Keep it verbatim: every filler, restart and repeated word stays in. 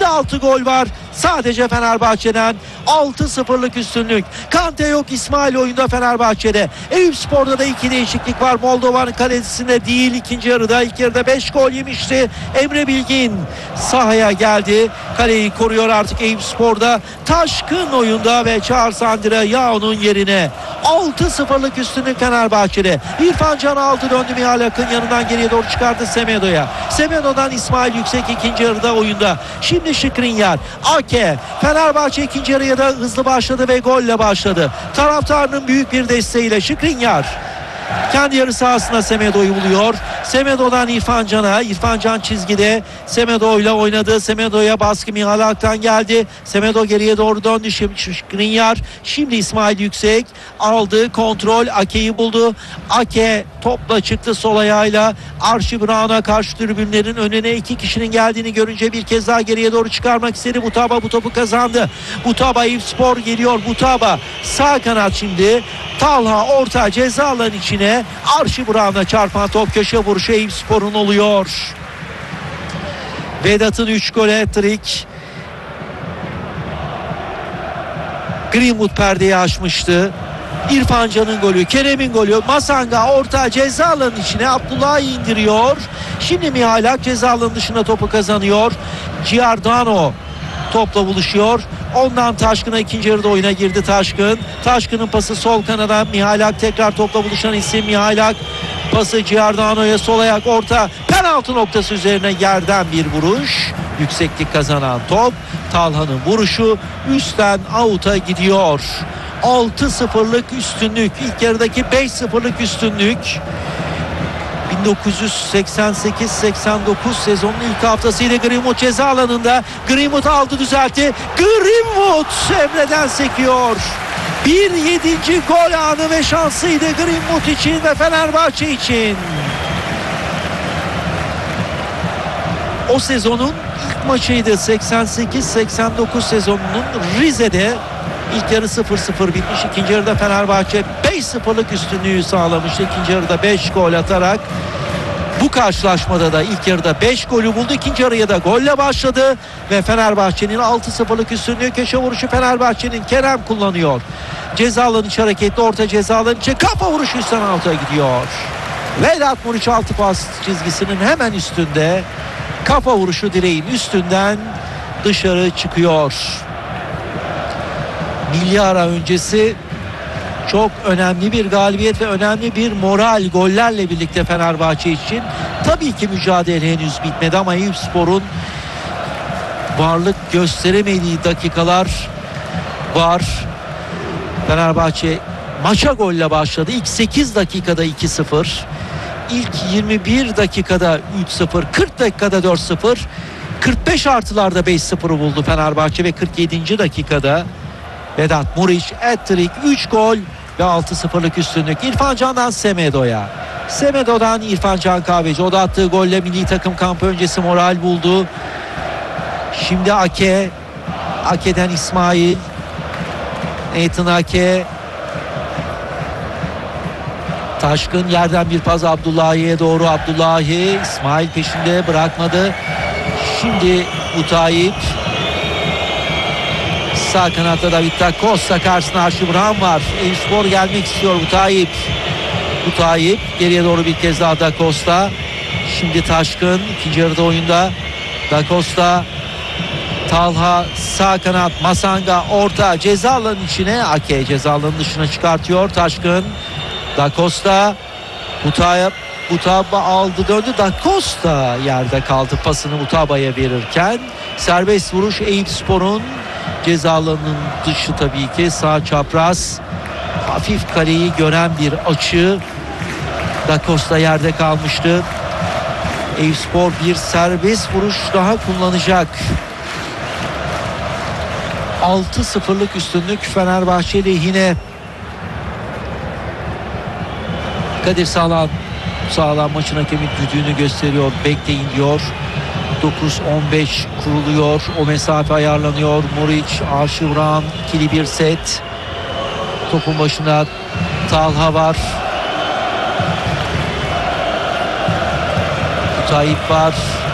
altı gol var. Sadece Fenerbahçe'den altı sıfırlık üstünlük. Kante yok İsmail oyunda Fenerbahçe'de. Eyüpspor'da da iki değişiklik var. Moldova'nın kalesinde değil ikinci yarıda. İlk yarıda beş gol yemişti. Emre Bilgin sahaya geldi. Kaleyi koruyor artık Eyüpspor'da. Taşkın oyunda ve Charles Andre Yao'nun yerine. altı sıfırlık üstünlük Fenerbahçe'de. İrfan Can aldı döndü Mihail Akın yanından geriye doğru çıkardı Semedo'ya. Semedo'dan İsmail Yüksek ikinci yarıda oyunda. Şimdi Skriniar. Ake. Fenerbahçe ikinci yarıya da hızlı başladı ve golle başladı. Taraftarının büyük bir desteğiyle Skriniar kendi yarı sahasında Semedo'yu buluyor. Semedo'dan İrfan Can'a. İrfan Can çizgide Semedo ile oynadı. Semedo'ya baskı Mihail Ak'tan geldi. Semedo geriye doğru döndü. Şimdi Skriniar. Şimdi İsmail Yüksek aldı. Kontrol. Ake'yi buldu. Ake topla çıktı sol ayağıyla. Archie Brown'a karşı tribünlerin önüne iki kişinin geldiğini görünce bir kez daha geriye doğru çıkarmak istedi. Butaba bu topu kazandı. Butaba Eyüpspor geliyor. Butaba sağ kanat şimdi. Talha orta ceza alanı içine. Archie Brown'a çarpan top köşe vuruşu Eyüpspor'un oluyor. Vedat'ın üç gol hat-trick. Greenwood perdeyi aşmıştı. İrfan Can'ın golü, Kerem'in golü. Masanga orta ceza alanı içine Abdullah'ı indiriyor. Şimdi Mihail Ak ceza alanı dışında topu kazanıyor. Giordano topla buluşuyor. Ondan Taşkın'a ikinci yarıda oyuna girdi Taşkın. Taşkın'ın pası sol kanada. Mihail Ak tekrar topla buluşan isim Mihail Ak. Pası Giordano'ya sol ayak orta. Penaltı noktası üzerine yerden bir vuruş. Yükseklik kazanan top. Talha'nın vuruşu üstten out'a gidiyor. altı sıfırlık üstünlük. İlk yarıdaki beş sıfırlık üstünlük. bin dokuz yüz seksen sekiz seksen dokuz sezonun ilk haftasıydı. Greenwood ceza alanında. Greenwood aldı düzeltti. Greenwood Emre'den sekiyor. Bir yedinci gol anı ve şansıydı Greenwood için ve Fenerbahçe için. O sezonun ilk maçıydı. seksen sekiz seksen dokuz sezonunun Rize'de. İlk yarı sıfır sıfır bitmiş. İkinci yarıda Fenerbahçe beş sıfırlık üstünlüğü sağlamıştı. İkinci yarıda beş gol atarak bu karşılaşmada da ilk yarıda beş golü buldu. İkinci yarıya da golle başladı ve Fenerbahçe'nin altı sıfırlık üstünlüğü. Köşe vuruşu Fenerbahçe'nin Kerem kullanıyor. Ceza alanı içi hareketli orta ceza alanı içi kafa vuruşu üstten alta gidiyor. Vedat Muriç altı pas çizgisinin hemen üstünde. Kafa vuruşu direğin üstünden dışarı çıkıyor. Milli ara öncesi çok önemli bir galibiyet ve önemli bir moral gollerle birlikte Fenerbahçe için. Tabii ki mücadele henüz bitmedi ama Eyüpspor'un varlık gösteremediği dakikalar var. Fenerbahçe maça golle başladı. İlk sekiz dakikada iki sıfır. İlk yirmi bir dakikada üç sıfır. kırk dakikada dört sıfır. kırk beş artılarda beş sıfırı buldu Fenerbahçe ve kırk yedinci dakikada Vedat Muriç hat-trick, üç gol ve altı sıfırlık üstünlük. İrfan Can'dan Semedo'ya. Semedo'dan İrfan Can Kahveci. O da attığı golle milli takım kampı öncesi moral buldu. Şimdi Ake. Ake'den İsmail. Nathan Ake. Taşkın yerden bir pas Abdullahi'ye doğru. Abdullahi İsmail peşinde bırakmadı. Şimdi Utayip. Sağ kanatta David Da Costa karşısında Archie Brown var. Eyüpspor gelmek istiyor. Utayip. Utayip geriye doğru bir kez daha Da Costa. Şimdi Taşkın ikinci yarıda oyunda. Da Costa. Talha sağ kanat. Masanga orta ceza alanının içine. Ake ceza alanının dışına çıkartıyor. Taşkın. Da Costa. Utayip. Utaba aldı döndü. Da Costa yerde kaldı pasını Utaba'ya verirken. Serbest vuruş Eyüpspor'un. Ceza alanının dışı tabii ki sağ çapraz. Hafif kaleyi gören bir açı. Da Costa yerde kalmıştı. Eyüpspor bir serbest vuruş daha kullanacak. altı sıfırlık üstünlük Fenerbahçe lehine. Kadir Sağlam Sağlam maçın hakemin düdüğünü gösteriyor. Bekleyin diyor. dokuz on beş kuruluyor. O mesafe ayarlanıyor. Muriç, Archie Brown ikili bir set. Topun başında Talha var. Utayip var.